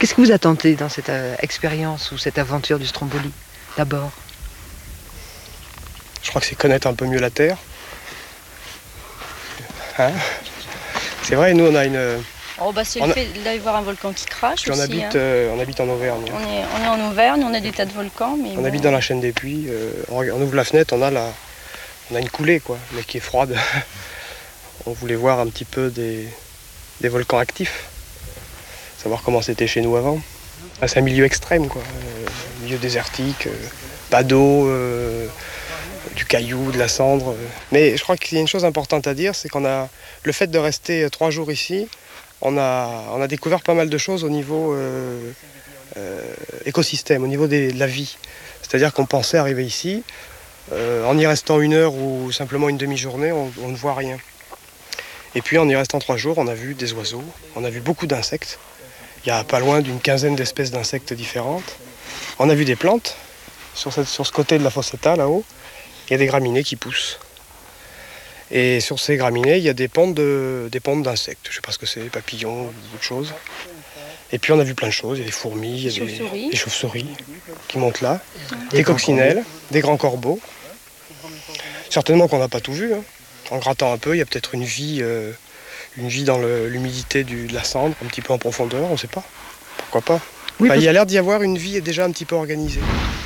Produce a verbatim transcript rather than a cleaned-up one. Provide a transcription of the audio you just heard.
Qu'est-ce que vous attendez dans cette euh, expérience ou cette aventure du Stromboli, d'abord? Je crois que c'est connaître un peu mieux la Terre. Hein? C'est vrai, nous on a une... Oh bah c'est on le a... fait d'aller voir un volcan qui crache Puis aussi. on habite, hein. euh, on habite en Auvergne. On est, on est en Auvergne, on a des tas de volcans. Mais on bon, habite dans la chaîne des Puys. Euh, on, on ouvre la fenêtre, on a, la, on a une coulée, quoi, mais qui est froide. On voulait voir un petit peu des, des volcans actifs. Savoir comment c'était chez nous avant. Ah, c'est un milieu extrême, quoi. Euh, milieu désertique, euh, pas d'eau, euh, du caillou, de la cendre. Euh. Mais je crois qu'il y a une chose importante à dire, c'est qu'on a le fait de rester trois jours ici, on a, on a découvert pas mal de choses au niveau euh, euh, écosystème, au niveau des, de la vie. C'est-à-dire qu'on pensait arriver ici, euh, en y restant une heure ou simplement une demi-journée, on, on ne voit rien. Et puis en y restant trois jours, on a vu des oiseaux, on a vu beaucoup d'insectes. Il y a pas loin d'une quinzaine d'espèces d'insectes différentes. On a vu des plantes. Sur, cette, sur ce côté de la Fossetta, là-haut, il y a des graminées qui poussent. Et sur ces graminées, il y a des pontes, de, des pontes d'insectes. Je ne sais pas ce que c'est, des papillons ou autre chose. Et puis on a vu plein de choses. Il y a des fourmis, il y a des chauves-souris, des chauves-souris qui montent là, des, des coccinelles, des grands corbeaux. Certainement qu'on n'a pas tout vu. Hein. En grattant un peu, il y a peut-être une vie... Euh, Une vie dans le, l'humidité du, de la cendre, un petit peu en profondeur, on ne sait pas. Pourquoi pas. Oui, enfin, parce... Il y a l'air d'y avoir une vie déjà un petit peu organisée.